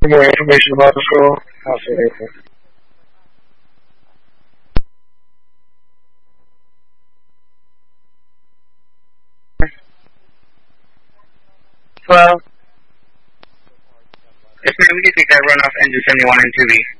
For more information about the school, I'll say anything. Hello? Yes, ma'am, we can take that runoff engine 71 and 2B.